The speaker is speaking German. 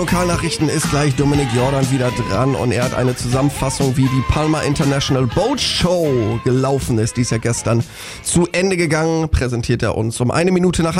Lokalnachrichten ist gleich Dominik Jordan wieder dran und er hat eine Zusammenfassung, wie die Palma International Boat Show gelaufen ist. Die ist ja gestern zu Ende gegangen, präsentiert er uns um 1 Minute nach